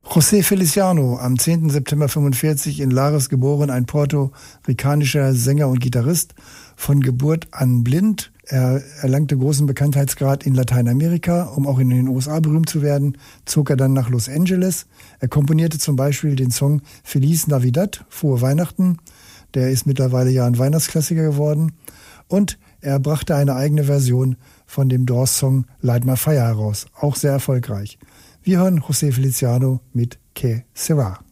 José Feliciano, am 10. September 1945 in Lares geboren, ein puerto-ricanischer Sänger und Gitarrist, von Geburt an blind. Er erlangte großen Bekanntheitsgrad in Lateinamerika, um auch in den USA berühmt zu werden, zog er dann nach Los Angeles. Er komponierte zum Beispiel den Song Feliz Navidad, Frohe Weihnachten. Der ist mittlerweile ja ein Weihnachtsklassiker geworden. Und er brachte eine eigene Version von dem Doors-Song Light My Fire heraus, auch sehr erfolgreich. Wir hören José Feliciano mit Que Sera.